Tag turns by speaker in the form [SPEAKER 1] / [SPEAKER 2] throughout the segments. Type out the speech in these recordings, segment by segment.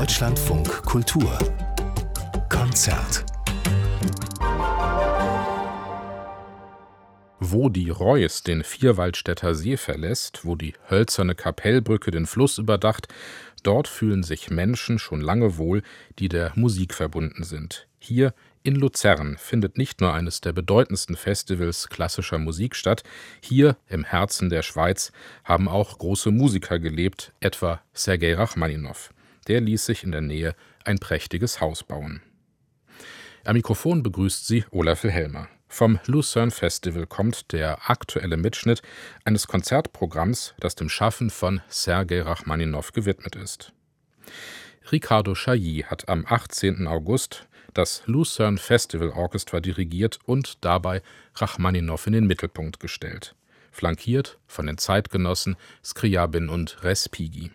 [SPEAKER 1] Deutschlandfunk Kultur Konzert.
[SPEAKER 2] Wo die Reuß den Vierwaldstätter See verlässt, wo die hölzerne Kapellbrücke den Fluss überdacht, dort fühlen sich Menschen schon lange wohl, die der Musik verbunden sind. Hier in Luzern findet nicht nur eines der bedeutendsten Festivals klassischer Musik statt, hier im Herzen der Schweiz haben auch große Musiker gelebt, etwa Sergei Rachmaninow. Der ließ sich in der Nähe ein prächtiges Haus bauen. Am Mikrofon begrüßt sie Olaf Wilhelmer. Vom Lucerne Festival kommt der aktuelle Mitschnitt eines Konzertprogramms, das dem Schaffen von Sergei Rachmaninow gewidmet ist. Riccardo Chailly hat am 18. August das Lucerne Festival Orchestra dirigiert und dabei Rachmaninow in den Mittelpunkt gestellt, flankiert von den Zeitgenossen Scriabin und Respighi.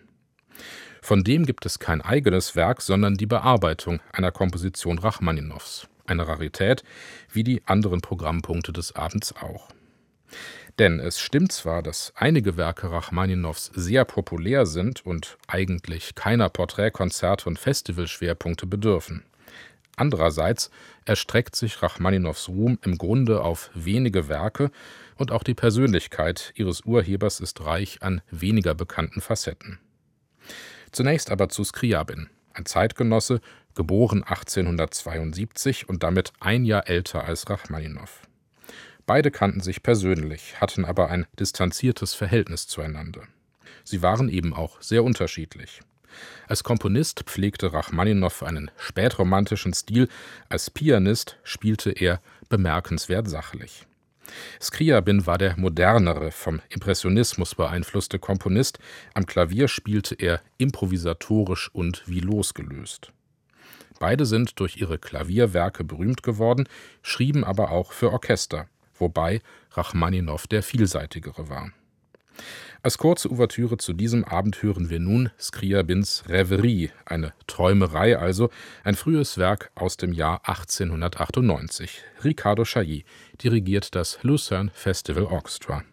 [SPEAKER 2] Von dem gibt es kein eigenes Werk, sondern die Bearbeitung einer Komposition Rachmaninows. Eine Rarität, wie die anderen Programmpunkte des Abends auch. Denn es stimmt zwar, dass einige Werke Rachmaninows sehr populär sind und eigentlich keiner Porträtkonzerte und Festivalschwerpunkte bedürfen. Andererseits erstreckt sich Rachmaninows Ruhm im Grunde auf wenige Werke und auch die Persönlichkeit ihres Urhebers ist reich an weniger bekannten Facetten. Zunächst aber zu Scriabin, ein Zeitgenosse, geboren 1872 und damit ein Jahr älter als Rachmaninow. Beide kannten sich persönlich, hatten aber ein distanziertes Verhältnis zueinander. Sie waren eben auch sehr unterschiedlich. Als Komponist pflegte Rachmaninow einen spätromantischen Stil, als Pianist spielte er bemerkenswert sachlich. Scriabin war der modernere, vom Impressionismus beeinflusste Komponist, am Klavier spielte er improvisatorisch und wie losgelöst. Beide sind durch ihre Klavierwerke berühmt geworden, schrieben aber auch für Orchester, wobei Rachmaninow der vielseitigere war. Als kurze Ouvertüre zu diesem Abend hören wir nun Scriabins Rêverie, eine Träumerei also, ein frühes Werk aus dem Jahr 1898. Riccardo Chailly dirigiert das Lucerne Festival Orchestra.